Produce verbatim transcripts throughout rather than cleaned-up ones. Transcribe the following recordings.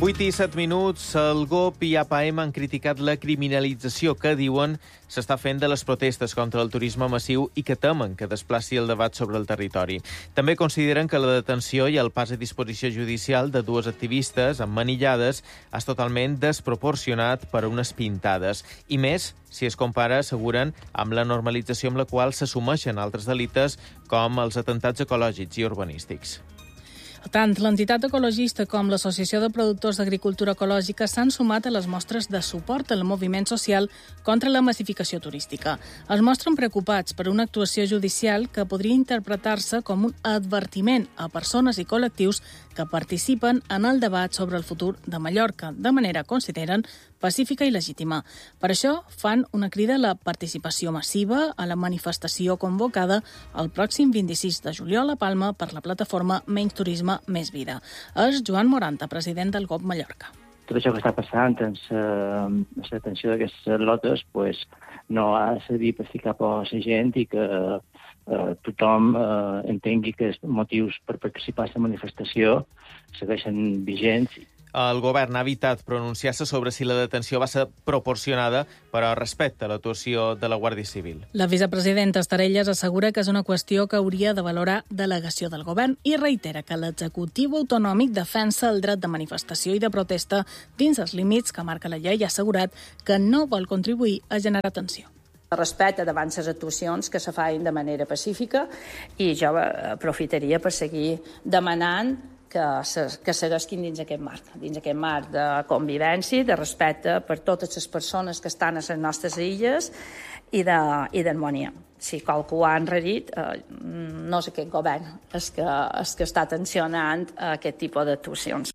vuit i set minuts, el G O P i A P A M han criticat la criminalització que diuen s'està fent de les protestes contra el turisme massiu i que temen que desplaci el debat sobre el territori. També consideren que la detenció i el pas a disposició judicial de dues activistes emmanillades és totalment desproporcionat per a unes pintades. I més, si es compara, asseguren, amb la normalització amb la qual s'assumeixen altres delictes com els atemptats ecològics i urbanístics. Tant l'entitat ecologista com l'Associació de Productors d'Agricultura Ecològica s'han sumat a les mostres de suport al moviment social contra la massificació turística. Es mostren preocupats per una actuació judicial que podria interpretar-se com un advertiment a persones i col·lectius que participen en el debat sobre el futur de Mallorca, de manera, consideren, pacífica i legítima. Per això fan una crida a la participació massiva a la manifestació convocada el pròxim vint-i-sis de juliol a Palma per la plataforma Menys Turisme, Més Vida. És Joan Moranta, president del G O P Mallorca. Tot això que està passant en la detenció d'aquestes lotes pues, no ha de servir per ficar por a la gent i que eh, tothom eh, entengui que els motius per participar en la manifestació segueixen vigents. El govern ha evitat pronunciar-se sobre si la detenció va ser proporcionada, però respecta l'actuació de la Guàrdia Civil. La vicepresidenta Estarelles assegura que és una qüestió que hauria de valorar delegació del govern i reitera que l'executiu autonòmic defensa el dret de manifestació i de protesta dins els límits que marca la llei i ha assegurat que no vol contribuir a generar tensió. Respecte davant les actuacions que se fan de manera pacífica i jo aprofitaria per seguir demanant que, se, que segueixin dins aquest marc, dins aquest marc de convivència, de respecte per totes les persones que estan a les nostres illes i d'harmonia. Si qualcú ha enrarit, eh, no és aquest govern el que, el que està tensionant aquest tipus d'actuacions.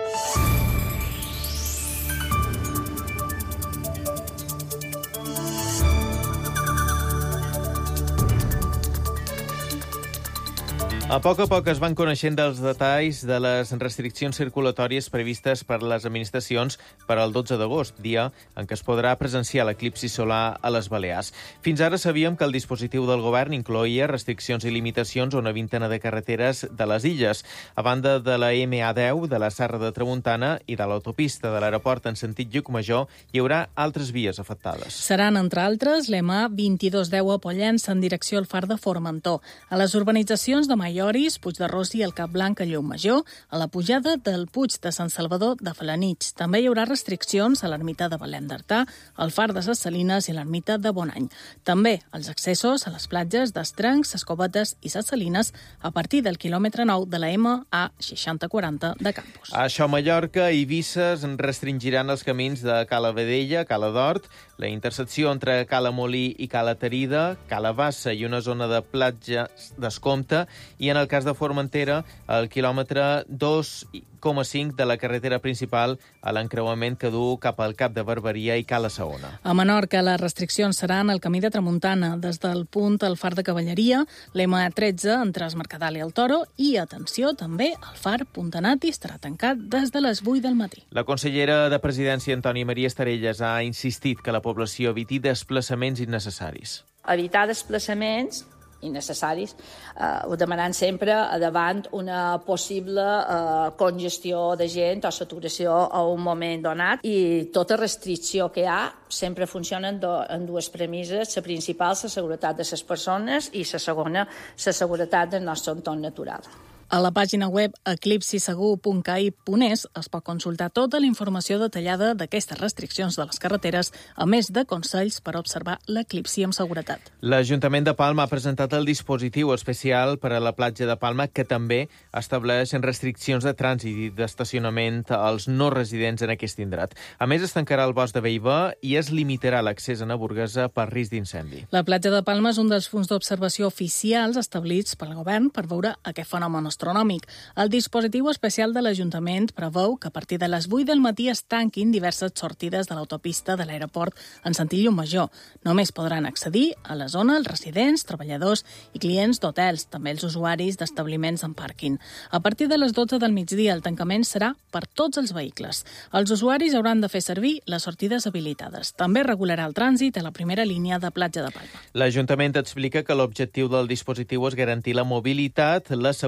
A poc a poc es van coneixent dels detalls de les restriccions circulatòries previstes per les administracions per al dotze d'agost, dia en què es podrà presenciar l'eclipsi solar a les Balears. Fins ara sabíem que el dispositiu del govern incloïa restriccions i limitacions a una vintena de carreteres de les illes. A banda de la ema deu, de la Serra de Tramuntana i de l'autopista de l'aeroport en sentit Llucmajor, hi haurà altres vies afectades. Seran, entre altres, l'ema vint-i-dos deu a Pollença en direcció al far de Formentor, a les urbanitzacions de Mallorca, Puig de Ros i el Cap Blanc a Llaummajor, a la pujada del Puig de Sant Salvador de Felanitx. També hi haurà restriccions a l'ermita de Belém d'Artà, al far de Ses Salines i l'ermita de Bonany. També els accessos a les platges d'Estrencs, Ses Covetes i Ses Salines a partir del quilòmetre nou de la ema a seixanta quaranta de Campos. A això Mallorca i Eivissa restringiran els camins de Cala Vedella, Cala d'Hort, la intersecció entre Cala Molí i Cala Terida, Cala Bassa i una zona de platja d'escompte, i en el cas de Formentera, el quilòmetre dos coma cinc de la carretera principal a l'encreuament que du cap al Cap de Barberia i Cala Saona. A Menorca, les restriccions seran al camí de Tramuntana, des del punt al far de Cavalleria, l'ema tretze entre es Mercadal i el Toro, i, atenció, també el far Puntanati estarà tancat des de les vuit del matí. La consellera de Presidència, Antònia Maria Estarelles, ha insistit que la població eviti desplaçaments innecessaris. Evitar desplaçaments innecessaris, eh, ho demanant sempre davant una possible eh, congestió de gent o saturació a un moment donat, i tota restricció que hi ha sempre funciona en, do, en dues premisses: la principal, la seguretat de les persones, i la segona, la seguretat del nostre entorn natural. A la pàgina web eclipsi segur punt c a i punt es es pot consultar tota la informació detallada d'aquestes restriccions de les carreteres, a més de consells per observar l'eclipsi amb seguretat. L'Ajuntament de Palma ha presentat el dispositiu especial per a la platja de Palma, que també estableix restriccions de trànsit i d'estacionament als no residents en aquest indret. A més, es tancarà el bosc de Bellver i es limitarà l'accés a Naburguesa per risc d'incendi. La platja de Palma és un dels punts d'observació oficials establits pel govern per veure aquest fenomen astronòmic. El dispositiu especial de l'Ajuntament preveu que a partir de les vuit del matí es tanquin diverses sortides de l'autopista de l'aeroport en sentit Llucmajor. Només podran accedir a la zona els residents, treballadors i clients d'hotels, també els usuaris d'establiments en pàrquing. A partir de les dotze del migdia el tancament serà per tots els vehicles. Els usuaris hauran de fer servir les sortides habilitades. També regularà el trànsit a la primera línia de platja de Palma. L'Ajuntament explica que l'objectiu del dispositiu és garantir la mobilitat, la seguretat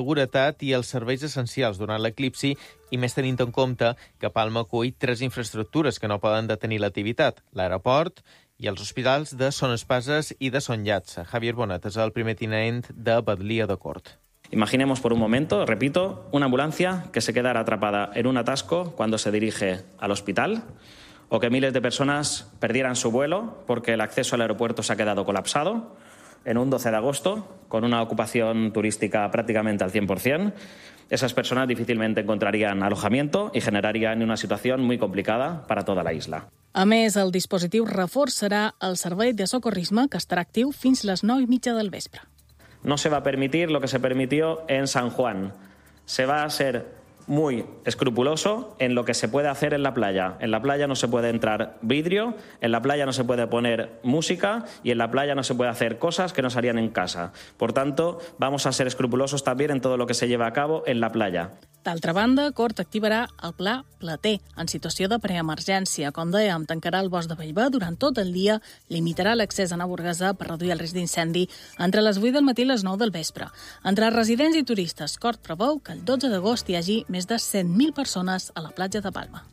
seguretat i els serveis essencials durant l'eclipsi, i més tenint en compte que Palma acull tres infraestructures que no poden detenir l'activitat: l'aeroport i els hospitals de Son Espases i de Son Llatza. Javier Bonet és el primer tinent de Batlía de Cort. Imaginemos por un momento, repito, una ambulancia que se quedara atrapada en un atasco cuando se dirige al hospital, o que miles de personas perdieran su vuelo porque el acceso al aeropuerto se ha quedado colapsado en un doce de agosto, con una ocupación turística prácticamente al cien por cien. Esas personas difícilmente encontrarían alojamiento y generarían una situación muy complicada para toda la isla. A més, el dispositiu reforçarà el servei de socorrisme, que estarà actiu fins les nou i mitja del vespre. No se va a permitir lo que se permitió en San Juan. Se va a ser muy escrupuloso en lo que se puede hacer en la playa. En la playa no se puede entrar vidrio, en la playa no se puede poner música y en la playa no se puede hacer cosas que no se harían en casa. Por tanto, vamos a ser escrupulosos también en todo lo que se lleva a cabo en la playa. D'altra banda, Cort activarà el Pla Plater en situació de preemergència. Com dèiem, tancarà el bosc de Bellver durant tot el dia, limitarà l'accés a Nau Burgasa per reduir el risc d'incendi entre les vuit del matí i les nou del vespre. Entre residents i turistes, Cort preveu que el dotze d'agost hi hagi més de cent mil persones a la platja de Palma.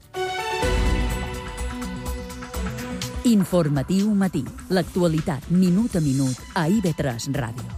Informatiu matí. L'actualitat minut a minut a I V tres Ràdio.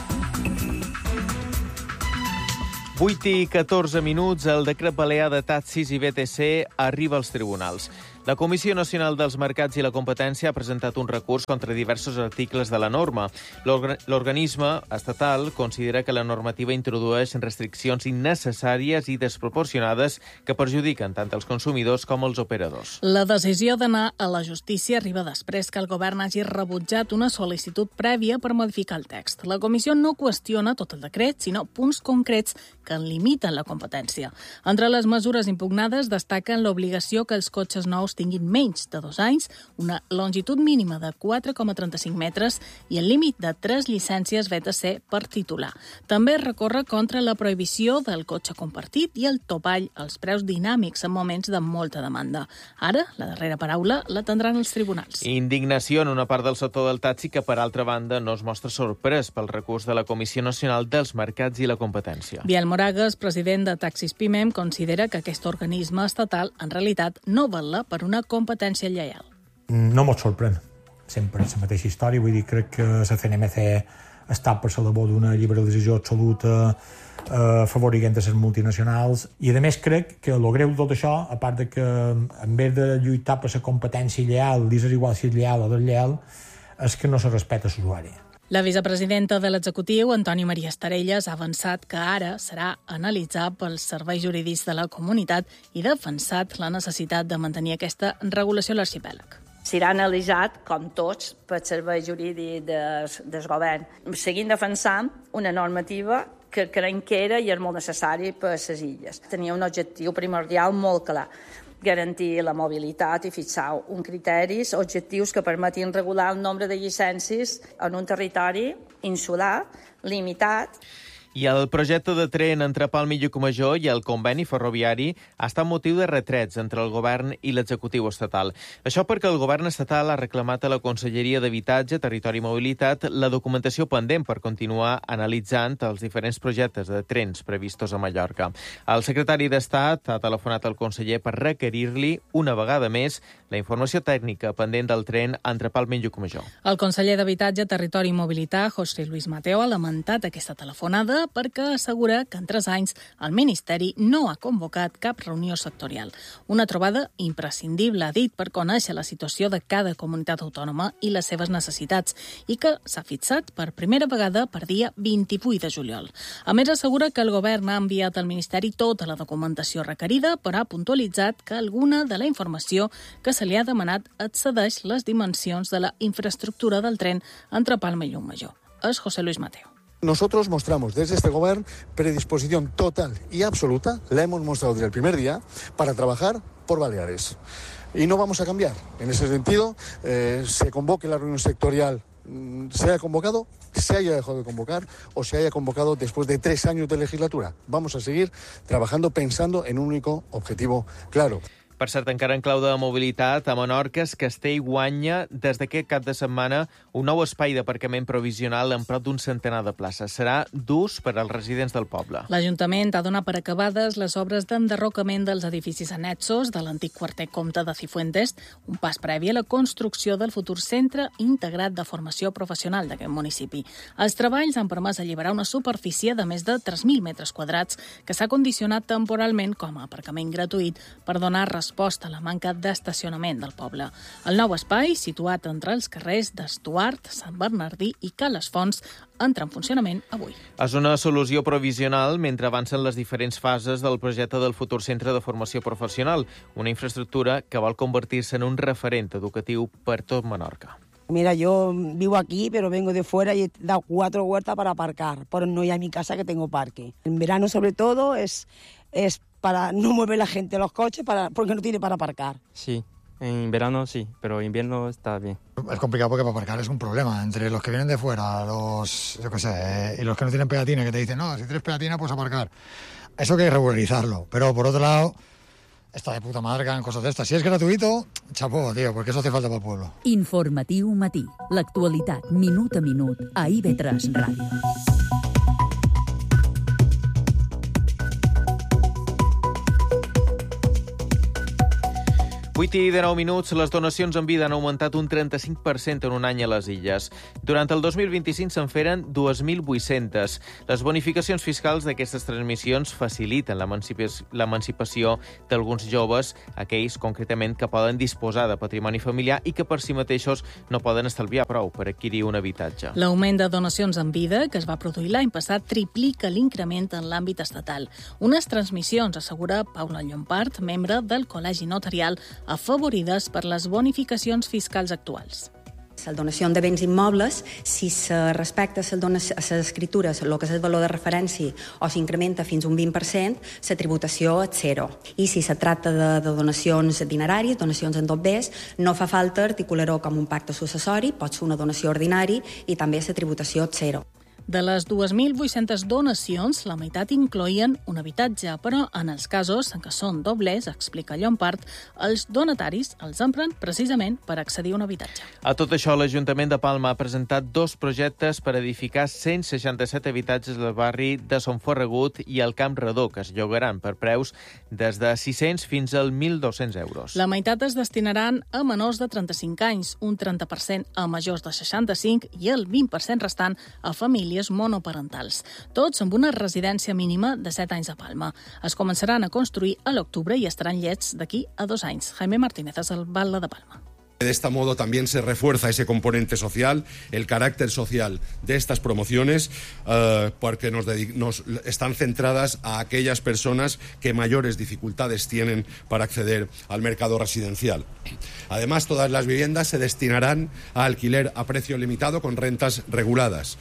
vuit i catorze minuts, el decret balear de taxis i B T C arriba als tribunals. La Comissió Nacional dels Mercats i la Competència ha presentat un recurs contra diversos articles de la norma. L'organisme estatal considera que la normativa introdueix restriccions innecessàries i desproporcionades que perjudiquen tant els consumidors com els operadors. La decisió d'anar a la justícia arriba després que el govern hagi rebutjat una sol·licitud prèvia per modificar el text. La comissió no qüestiona tot el decret, sinó punts concrets que en limiten la competència. Entre les mesures impugnades destaquen l'obligació que els cotxes nous tinguin menys de dos anys, una longitud mínima de quatre coma trenta-cinc metres i el límit de tres llicències B T C per titular. També recorre contra la prohibició del cotxe compartit i el topall als preus dinàmics en moments de molta demanda. Ara, la darrera paraula la tindran els tribunals. Indignació en una part del sector del taxi que, per altra banda, no es mostra sorprès pel recurs de la Comissió Nacional dels Mercats i la Competència. Biel Moragas, president de Taxis Pimem, considera que aquest organisme estatal en realitat no vetlla per una competència lleial. No mos sorprèn. Sempre és la mateixa història. Vull dir, crec que la C N M C està per la labor d'una liberalització absoluta eh, favorint de les multinacionals. I, a més, crec que el greu de tot això, a part de que en vez de lluitar per la competència lleial, dir igual si és lleial o deslleial, és que no se respecta l'usuari. La vicepresidenta de l'executiu, Antoni Maria Estarelles, ha avançat que ara serà analitzat pels serveis jurídics de la comunitat i defensat la necessitat de mantenir aquesta regulació a l'arxipèlag. Serà analitzat, com tots, pel servei jurídic del, del govern, seguint defensant una normativa que creiem que era i és molt necessari per a les illes. Tenia un objectiu primordial molt clar: garantir la mobilitat i fixar un criteris, objectius que permetin regular el nombre de llicències en un territori insular, limitat. I el projecte de tren entre Palma i Llucmajor i el conveni ferroviari ha estat motiu de retrets entre el govern i l'executiu estatal. Això perquè el govern estatal ha reclamat a la Conselleria d'Habitatge, Territori i Mobilitat la documentació pendent per continuar analitzant els diferents projectes de trens previstos a Mallorca. El secretari d'Estat ha telefonat al conseller per requerir-li una vegada més la informació tècnica pendent del tren entre Palma i Llucmajor. El conseller d'Habitatge, Territori i Mobilitat, José Luis Mateo, ha lamentat aquesta telefonada perquè assegura que en tres anys el Ministeri no ha convocat cap reunió sectorial. Una trobada imprescindible, ha dit, per conèixer la situació de cada comunitat autònoma i les seves necessitats, i que s'ha fixat per primera vegada per dia vint-i-vuit de juliol. A més, assegura que el govern ha enviat al Ministeri tota la documentació requerida, però ha puntualitzat que alguna de la informació que se li ha demanat excedeix les dimensions de la infraestructura del tren entre Palma i Llucmajor. És José Luis Mateo. Nosotros mostramos desde este gobierno predisposición total y absoluta, la hemos mostrado desde el primer día, para trabajar por Baleares. Y no vamos a cambiar. En ese sentido, eh, se convoque la reunión sectorial, se haya convocado, se haya dejado de convocar o se haya convocado después de tres años de legislatura. Vamos a seguir trabajando pensando en un único objetivo claro. Per cert, encara en clau de mobilitat, a Menorca, Castell guanya des d'aquest cap de setmana un nou espai d'aparcament provisional amb prop d'un centenar de places. Serà d'ús per als residents del poble. L'Ajuntament ha donat per acabades les obres d'enderrocament dels edificis annexos de l'antic quarter Comte de Cifuentes, un pas previ a la construcció del futur Centre Integrat de Formació Professional d'aquest municipi. Els treballs han permès alliberar una superfície de més de tres mil metres quadrats que s'ha condicionat temporalment com a aparcament gratuït per donar resposta a la manca d'estacionament del poble. El nou espai, situat entre els carrers d'Estuart, Sant Bernardí i Calesfons, entra en funcionament avui. És una solució provisional mentre avancen les diferents fases del projecte del futur Centre de Formació Professional, una infraestructura que vol convertir-se en un referent educatiu per tot Menorca. Mira, yo vivo aquí, pero vengo de fuera y he dado cuatro vueltas para aparcar, pero no hay a mi casa que tengo parque. En verano, sobre todo, es, es para no mover la gente los coches para, porque no tiene para aparcar. Sí, en verano sí, pero en invierno está bien. Es complicado porque para aparcar es un problema. Entre los que vienen de fuera, los, yo qué sé, eh, y los que no tienen pegatina, que te dicen, no, si tienes pegatina, puedes aparcar. Eso hay que regularizarlo. Pero, por otro lado, está de puta madre que hagan cosas de estas. Si es gratuito, chapó, tío, porque eso hace falta para el pueblo. Informatiu matí. L'actualitat, minut a minut, a I V tres Ràdio. vuit i dinou minuts, les donacions en vida han augmentat un trenta-cinc per cent en un any a les Illes. Durant el dos mil vint-i-cinc se'n feren dos mil vuit-cents. Les bonificacions fiscals d'aquestes transmissions faciliten l'emancipació d'alguns joves, aquells concretament que poden disposar de patrimoni familiar i que per si mateixos no poden estalviar prou per adquirir un habitatge. L'augment de donacions en vida, que es va produir l'any passat, triplica l'increment en l'àmbit estatal. Unes transmissions, assegura Paula Llompart, membre del Col·legi Notarial, afavorides per les bonificacions fiscals actuals. La donació de béns immobles, si se respecta a les escritures el que és el valor de referència o s'incrementa fins a un vint per cent, la tributació és zero. I si se tracta de, de donacions dineràries, donacions en dos bés, no fa falta articular-ho com un pacte successori, pot ser una donació ordinària i també la tributació és zero. De les dos mil vuit-centes donacions, la meitat incloïen un habitatge, però en els casos en què són dobles, explica Llompart, els donataris els empren precisament per accedir a un habitatge. A tot això, l'Ajuntament de Palma ha presentat dos projectes per edificar cent seixanta-set habitatges del barri de Son Ferragut i el Camp Redó, que es llogaran per preus des de sis-cents fins al mil dos-cents euros. La meitat es destinaran a menors de trenta-cinc anys, un trenta per cent a majors de seixanta-cinc i el vint per cent restant a famílies monoparentals, tots amb una residència mínima de set anys a Palma. Es començaran a construir a l'octubre i estaran llets d'aquí a dos anys. Jaime Martínez, és el Batlle de Palma. De esta modo también se refuerza ese componente social, el carácter social de estas promociones, eh, porque nos, nos están centradas a aquellas personas que mayores dificultades tienen para acceder al mercado residencial. Además, todas las viviendas se destinarán a alquiler a precio limitado con rentas reguladas.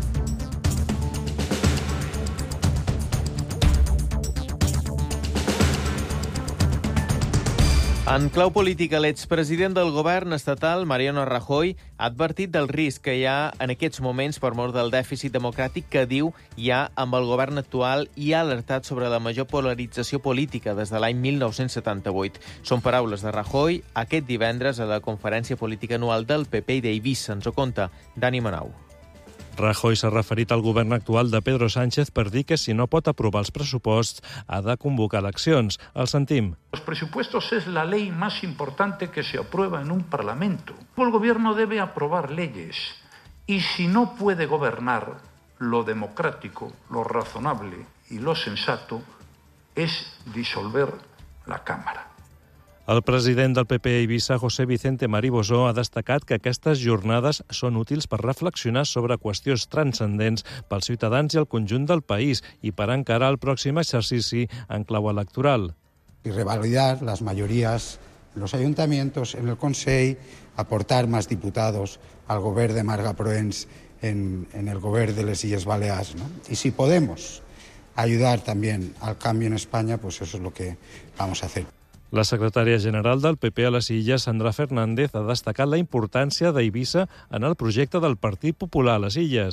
En clau política, l'expresident del govern estatal, Mariano Rajoy, ha advertit del risc que hi ha en aquests moments per mort del dèficit democràtic que diu hi ha amb el govern actual i ha alertat sobre la major polarització política des de l'any mil nou-cents setanta-vuit. Són paraules de Rajoy aquest divendres a la conferència política anual del P P i d'Eivissa. Ens ho conta Dani Manau. Rajoy s'ha referit al govern actual de Pedro Sánchez per dir que si no pot aprovar els pressuposts ha de convocar eleccions. El sentim. Los presupuestos es la ley más importante que se aprueba en un parlamento. El gobierno debe aprobar leyes y si no puede gobernar, lo democrático, lo razonable y lo sensato es disolver la Cámara. El president del P P a Eivissa, José Vicente Maribosó, ha destacat que aquestes jornades són útils per reflexionar sobre qüestions transcendents pels ciutadans i el conjunt del país i per encarar el pròxim exercici en clau electoral. Y revalidar las mayorías en los ayuntamientos, en el Consell, aportar más diputados al govern de Marga Proens en, en el govern de les Illes Balears, ¿no? Y si podemos ayudar también al cambio en España, pues eso es lo que vamos a hacer. La secretària general del P P a les Illes, Sandra Fernández, ha destacat la importància d'Eivissa en el projecte del Partit Popular a les Illes.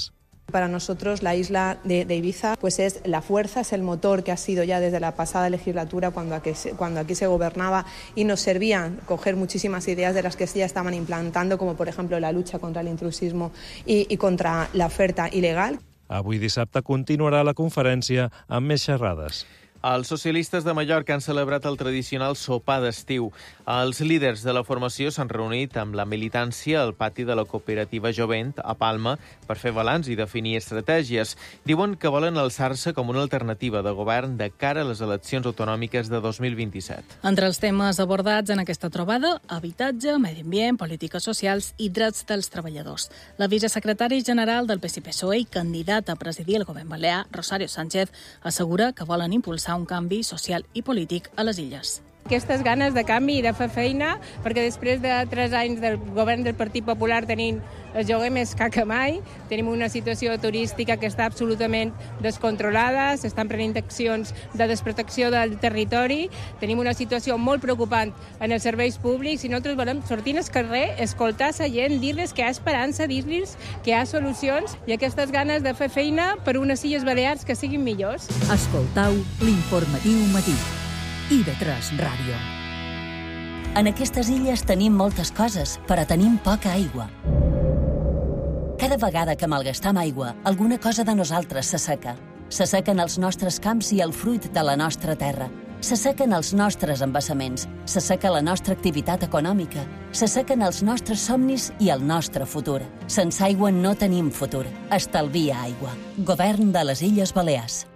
Para nosotros la isla de, de Ibiza pues es la fuerza, es el motor que ha sido ya desde la pasada legislatura cuando aquí, cuando aquí se gobernaba y nos servían coger muchísimas ideas de las que ya estaban implantando, como por ejemplo la lucha contra el intrusismo y, y contra la oferta ilegal. Avui dissabte continuarà la conferència amb més xerrades. Els socialistes de Mallorca han celebrat el tradicional sopar d'estiu. Els líders de la formació s'han reunit amb la militància al pati de la cooperativa Jovent a Palma per fer balanç i definir estratègies. Diuen que volen alçar-se com una alternativa de govern de cara a les eleccions autonòmiques de dos mil vint-i-set. Entre els temes abordats en aquesta trobada, habitatge, medi ambient, polítiques socials i drets dels treballadors. La vicesecretària general del P S I P S O E i candidata a presidir el govern balear, Rosario Sánchez, assegura que volen impulsar un canvi social i polític a les illes. Aquestes ganes de canvi i de fer feina, perquè després de tres anys del govern del Partit Popular tenint el lloguer més car que mai, tenim una situació turística que està absolutament descontrolada, s'estan prenent accions de desprotecció del territori, tenim una situació molt preocupant en els serveis públics i nosaltres volem sortir al carrer, escoltar la gent, dir-les que hi ha esperança, dir-los que hi ha solucions i aquestes ganes de fer feina per unes Illes Balears que siguin millors. Escoltau l'informatiu matí. I B tres Ràdio. En aquestes illes tenim moltes coses, però tenim poca aigua. Cada vegada que malgastam aigua, alguna cosa de nosaltres s'asseca. S'assequen els nostres camps i el fruit de la nostra terra. S'assequen els nostres embassaments. S'asseca la nostra activitat econòmica. S'assequen els nostres somnis i el nostre futur. Sense aigua no tenim futur. Estalvia aigua. Govern de les Illes Balears.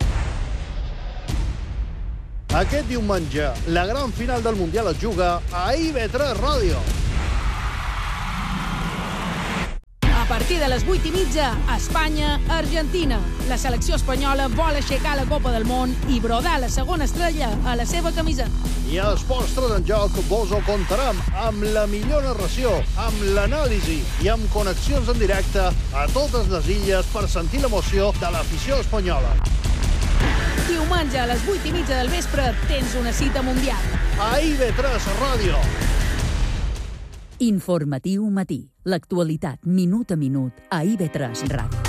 Aquest diumenge, la gran final del Mundial es juga a I B tres Ràdio. A partir de les vuit i mitja, Espanya-Argentina. La selecció espanyola vol aixecar la Copa del Món i brodar la segona estrella a la seva camisa. I a Esports tres en Joc vos ho contarem amb la millor narració, amb l'anàlisi i amb connexions en directe a totes les illes per sentir l'emoció de l'afició espanyola. Diumenge a les vuit i mitja del vespre tens una cita mundial. A I B tres Ràdio. Informatiu matí. L'actualitat minut a minut a I B tres Ràdio.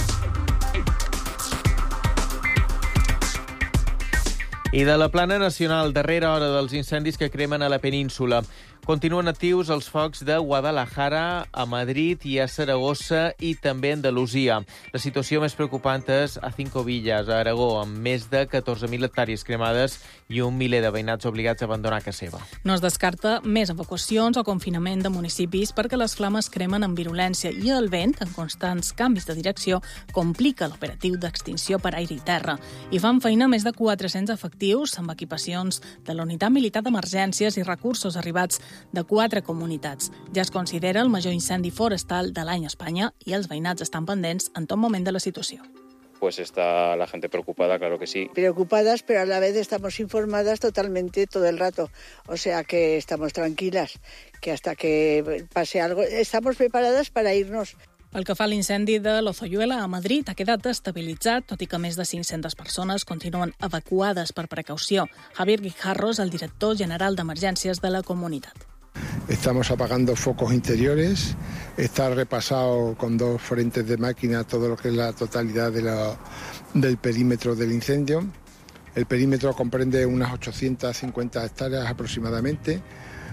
I de la plana nacional, darrera hora dels incendis que cremen a la península. Continuen actius els focs de Guadalajara, a Madrid i a Saragossa i també a Andalusia. La situació més preocupant és a Cinco Villas, a Aragó, amb més de catorze mil hectàrees cremades i un miler de veïnats obligats a abandonar casa seva. No es descarta més evacuacions o confinament de municipis perquè les flames cremen amb virulència i el vent, en constants canvis de direcció, complica l'operatiu d'extinció per aire i terra. I fan feina més de quatre-cents efectius amb equipacions de la Unitat Militar d'Emergències i recursos arribats de quatre comunitats. Ja es considera el major incendi forestal de l'any a Espanya i els veïnats estan pendents en tot moment de la situació. Pues está la gente preocupada, claro que sí. Preocupadas, pero a la vez estamos informadas totalmente todo el rato. O sea que estamos tranquilas, que hasta que pase algo, estamos preparadas para irnos. Pel que fa a l'incendi de Lozoyuela a Madrid, ha quedat estabilitzat, tot i que més de cinc-centes persones continuen evacuades per precaució. Javier Guijarro és el director general d'Emergències de la comunitat. Estamos apagando focos interiores, está repasado con dos frentes de máquina todo lo que es la totalidad de la, del perímetro del incendio. El perímetro comprende unas ochocientas cincuenta hectáreas aproximadamente,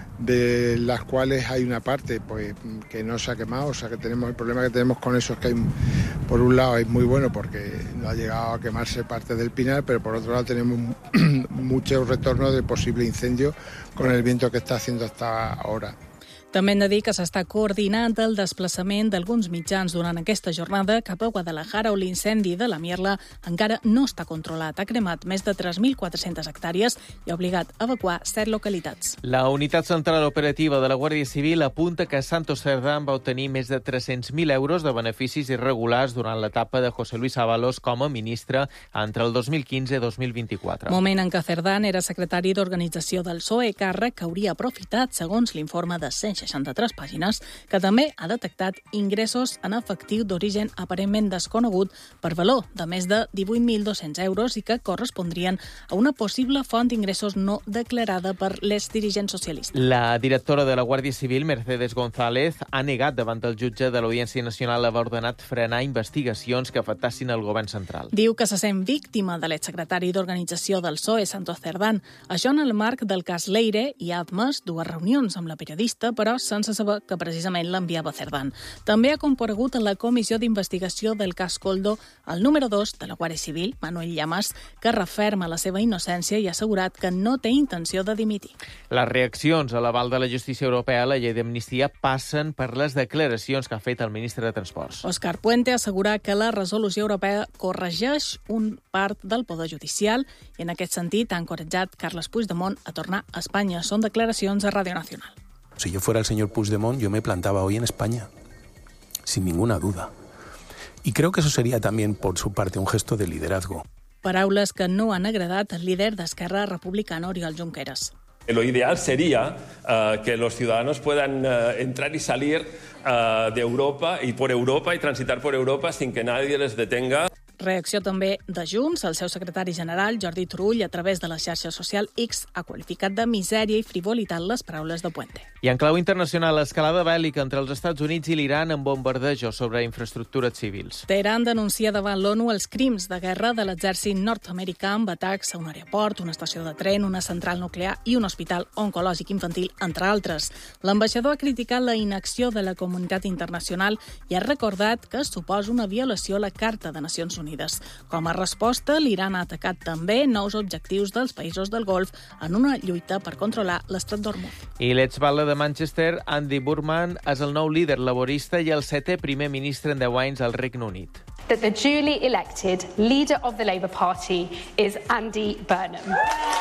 de las cuales hay una parte pues que no se ha quemado, o sea que tenemos el problema que tenemos con eso es que hay, por un lado es muy bueno porque no ha llegado a quemarse parte del pinar, pero por otro lado tenemos mucho retorno de posible incendio con el viento que está haciendo hasta ahora. També hem de dir que s'està coordinant el desplaçament d'alguns mitjans durant aquesta jornada cap a Guadalajara, on l'incendi de la Mierla encara no està controlat. Ha cremat més de tres mil quatre-centes hectàrees i ha obligat a evacuar set localitats. La Unitat Central Operativa de la Guàrdia Civil apunta que Santos Cerdán va obtenir més de tres-cents mil euros de beneficis irregulars durant l'etapa de José Luis Ábalos com a ministre entre el dos mil quinze i dos mil vint-i-quatre. Moment en què Cerdán era secretari d'organització del P S O E, càrrec que hauria aprofitat, segons l'informe de Cent seixanta-tres pàgines, que també ha detectat ingressos en efectiu d'origen aparentment desconegut per valor de més de divuit mil dos-cents euros i que correspondrien a una possible font d'ingressos no declarada per les dirigents socialistes. La directora de la Guàrdia Civil, Mercedes González, ha negat davant el jutge de l'Audiència Nacional haver ordenat frenar investigacions que afectassin el govern central. Diu que se sent víctima de l'exsecretari d'Organització del P S O E, Santos Cerdán. Això en el marc del cas Leire i ha admès dues reunions amb la periodista, però sense saber que precisament l'enviava Cerdán. També ha comparegut en la comissió d'investigació del cas Coldo el número dos de la Guàrdia Civil, Manuel Llamas, que referma la seva innocència i ha assegurat que no té intenció de dimitir. Les reaccions a l'aval de la justícia europea a la llei d'amnistia passen per les declaracions que ha fet el ministre de Transports. Òscar Puente assegura que la resolució europea corregeix un part del poder judicial i en aquest sentit ha encoratjat Carles Puigdemont a tornar a Espanya. Són declaracions a Radio Nacional. Si yo fuera el señor Puigdemont, yo me plantaba hoy en España, sin ninguna duda. Y creo que eso sería también, por su parte, un gesto de liderazgo. Paraules que no han agradat al líder d'Esquerra Republicana, Oriol Junqueras. Lo ideal sería uh, que los ciudadanos puedan uh, entrar y salir uh, de Europa y por Europa y transitar por Europa sin que nadie les detenga. Reacció també de Junts. El seu secretari general, Jordi Turull, a través de la xarxa social X, ha qualificat de misèria i frivolitat les paraules de Puente. I en clau internacional, l'escalada bèl·lica entre els Estats Units i l'Iran en bombardejos sobre infraestructures civils. Teheran denuncia davant l'ONU els crims de guerra de l'exèrcit nord-americà amb atacs a un aeroport, una estació de tren, una central nuclear i un hospital oncològic infantil, entre altres. L'ambaixador ha criticat la inacció de la comunitat internacional i ha recordat que suposa una violació a la Carta de Nacions Unides. Com a resposta, l'Iran ha atacat també nous objectius dels països del Golf en una lluita per controlar l'estret d'Hormuz. I l'exbatlle de Manchester, Andy Burnham, és el nou líder laborista i el setè primer ministre en deu anys al Regne Unit. That the duly elected leader of the Labour Party is Andy Burnham.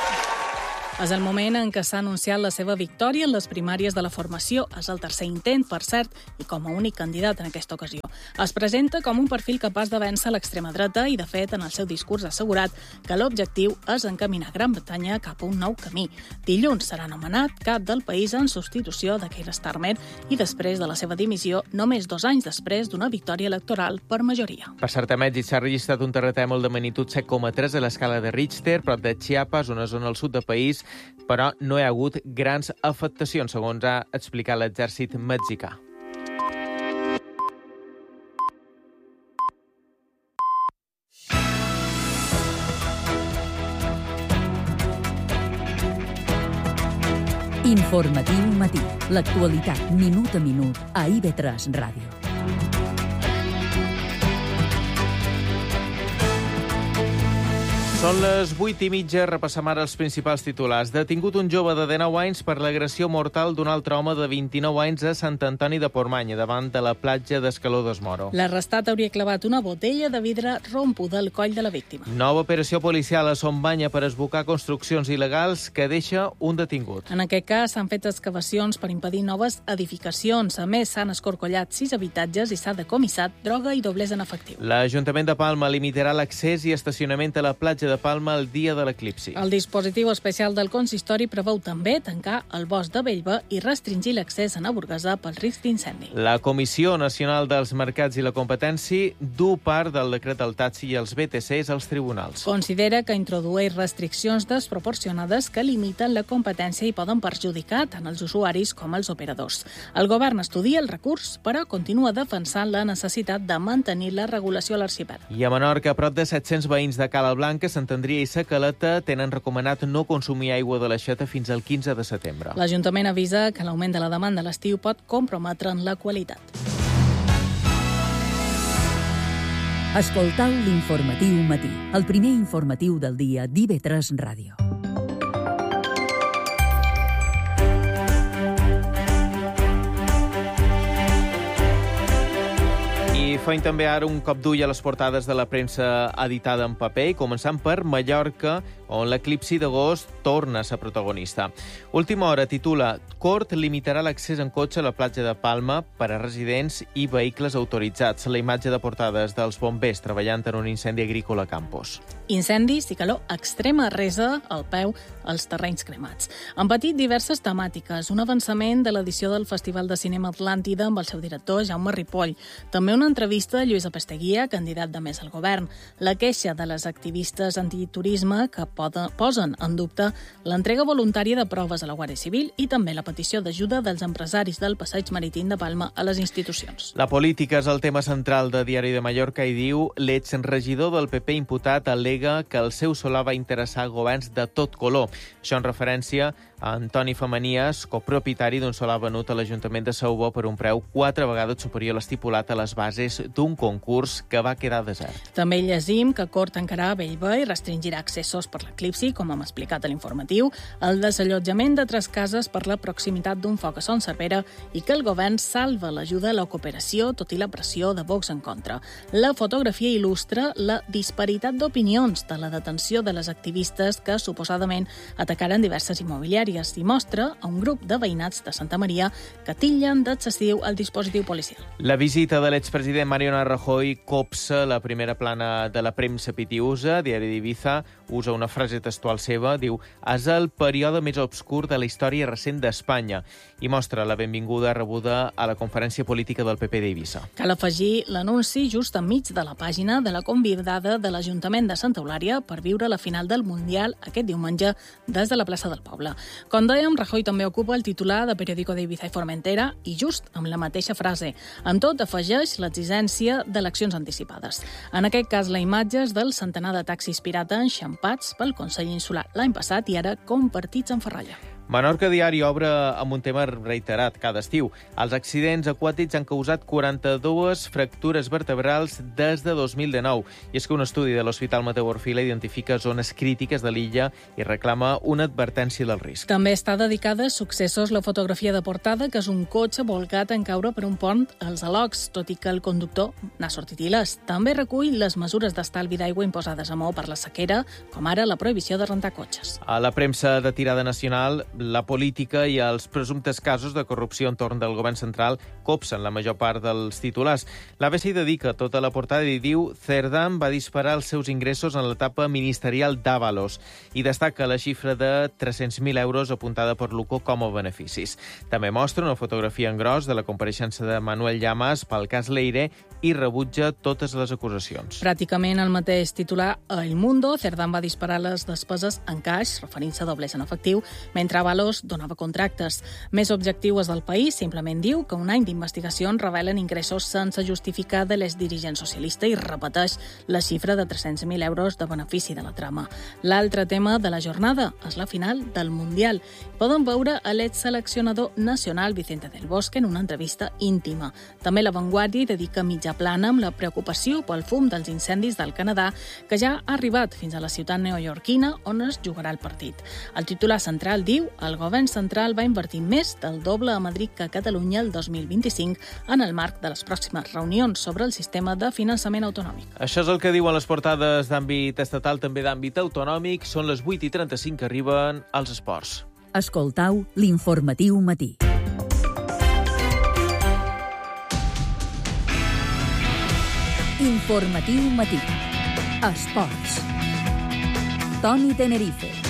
És el moment en què s'ha anunciat la seva victòria en les primàries de la formació. És el tercer intent, per cert, i com a únic candidat en aquesta ocasió. Es presenta com un perfil capaç de vèncer l'extrema dreta i, de fet, en el seu discurs ha assegurat que l'objectiu és encaminar Gran Bretanya cap a un nou camí. Dilluns serà nomenat cap del país en substitució de Keir Starmer i després de la seva dimissió, només dos anys després d'una victòria electoral per majoria. Per cert, a Mèxic s'ha registrat un terratrèmol de magnitud set coma tres a l'escala de Richter, prop de Chiapas, una zona al sud del país, però no hi ha hagut grans afectacions, segons ha explicat l'exèrcit mexicà. Informatiu matí. L'actualitat minut a minut a I V tres Ràdio. Són les vuit i mitja, repassem ara els principals titulars. Detingut un jove de dinou anys per l'agressió mortal d'un altre home de vint-i-nou anys a Sant Antoni de Portmany, davant de la platja d'Escaló d'Es Moro. L'arrestat hauria clavat una botella de vidre rompuda al coll de la víctima. Nova operació policial a Son Banya per esbocar construccions il·legals que deixa un detingut. En aquest cas s'han fet excavacions per impedir noves edificacions. A més, s'han escorcollat sis habitatges i s'ha decomissat droga i doblers en efectiu. L'Ajuntament de Palma limitarà l'accés i estacionament a la platja de Palma el dia de l'eclipsi. El dispositiu especial del consistori preveu també tancar el bosc de Bellva i restringir l'accés a Naburgasà pel risc d'incendi. La Comissió Nacional dels Mercats i la Competència du part del decret del taxi i els B T Cs als tribunals. Considera que introdueix restriccions desproporcionades que limiten la competència i poden perjudicar tant els usuaris com els operadors. El govern estudia el recurs, però continua defensant la necessitat de mantenir la regulació a l'arxipèlag. I a Menorca, prop de set-cents veïns de Cala Blanca, Sant Andria i Sa Caleta tenen recomanat no consumir aigua de l'aixeta fins al quinze de setembre. L'Ajuntament avisa que l'augment de la demanda a l'estiu pot comprometre en la qualitat. Escoltau l'informatiu matí, el primer informatiu del dia d'I V tres Ràdio. feim també ara un cop d'ull a les portades de la premsa editada en paper, començant per Mallorca, on l'eclipsi d'agost torna a ser protagonista. Última hora titula Cort limitarà l'accés en cotxe a la platja de Palma per a residents i vehicles autoritzats. La imatge de portades dels bombers treballant en un incendi agrícola a Campos. Incendis i calor extrema resa al peu als terrenys cremats. Han patit diverses temàtiques, un avançament de l'edició del Festival de Cinema Atlàntida amb el seu director, Jaume Ripoll. També una entrevista a Lluís Apasteguía, candidat de Més al govern. La queixa de les activistes antiturisme que poden, posen en dubte l'entrega voluntària de proves a la Guàrdia Civil i també la petició d'ajuda dels empresaris del passeig marítim de Palma a les institucions. La política és el tema central de Diari de Mallorca i diu l'exregidor del P P imputat al·lega que el seu solar va interessar governs de tot color. Això en referència a Antoni Femenies, copropietari d'un solar venut a l'Ajuntament de Saubó per un preu quatre vegades superior a l'estipulat a les bases d'un concurs que va quedar desert. També llegim que Cort tancarà Bellvei i restringirà accessos per l'eclipsi, com hem explicat a l'informatiu, el desallotjament de tres cases per la proximitat d'un foc a Son Cervera i que el govern salva l'ajuda a la cooperació, tot i la pressió de Vox en contra. La fotografia il·lustra la disparitat d'opinions de la detenció de les activistes que suposadament atacaren diverses immobiliàries i mostra a un grup de veïnats de Santa Maria que titllen d'excessiu el dispositiu policial. La visita de l'expresident Mariano Rajoy copsa la primera plana de la premsa pitiusa. Diari d'Ibiza usa una frase textual seva, diu «És el període més obscur de la història recent d'Espanya» i mostra la benvinguda rebuda a la conferència política del P P d'Eivissa. Cal afegir l'anunci just enmig de la pàgina de la convidada de l'Ajuntament de Santa Eulària per viure la final del Mundial aquest diumenge des de la plaça del Poble. Com dèiem, Rajoy també ocupa el titular de Periódico d'Ibiza i Formentera i just amb la mateixa frase. En tot afegeix l'exigència d'eleccions anticipades. En aquest cas, la imatge és del centenar de taxis pirata enxampats pel Consell Insular l'any passat i ara compartits en ferralla. Menorca Diari obre amb un tema reiterat cada estiu. Els accidents aquàtics han causat quaranta-dues fractures vertebrals des de dos mil dinou. I és que un estudi de l'Hospital Mateu Orfila identifica zones crítiques de l'illa i reclama una advertència del risc. També està dedicada a successos la fotografia de portada, que és un cotxe volcat en caure per un pont als Alocs, tot i que el conductor n'ha sortit il·lès. També recull les mesures d'estalvi d'aigua imposades a Maó per la sequera, com ara la prohibició de rentar cotxes. A la premsa de tirada nacional, la política i els presumptes casos de corrupció entorn del govern central copsen la major part dels titulars. L'A B C dedica tota la portada i diu Cerdán va disparar els seus ingressos en l'etapa ministerial d'Ábalos i destaca la xifra de tres-cents mil euros apuntada per l'U C O com a beneficis. També mostra una fotografia en gros de la compareixença de Manuel Llamas pel cas Leire i rebutja totes les acusacions. Pràcticament el mateix titular a El Mundo. Cerdán va disparar les despeses en caix, referint-se a doblers en efectiu, mentre Ábalos donava contractes. Més objectiu és del País, simplement diu que un any d'investigacions revelen ingressos sense justificar de l'exdirigent socialista i repeteix la xifra de tres-cents mil euros de benefici de la trama. L'altre tema de la jornada és la final del Mundial. Poden veure a l'exseleccionador nacional Vicente del Bosque en una entrevista íntima. També La Vanguardia dedica mitja plana amb la preocupació pel fum dels incendis del Canadà que ja ha arribat fins a la ciutat neoyorquina on es jugarà el partit. El titular central diu el govern central va invertir més del doble a Madrid que a Catalunya el dos mil vint-i-cinc en el marc de les pròximes reunions sobre el sistema de finançament autonòmic. Això és el que diuen les portades d'àmbit estatal, també d'àmbit autonòmic. Són les vuit i trenta-cinc que arriben als esports. Escoltau l'informatiu matí. Informatiu matí. Esports. Toni Tenerife.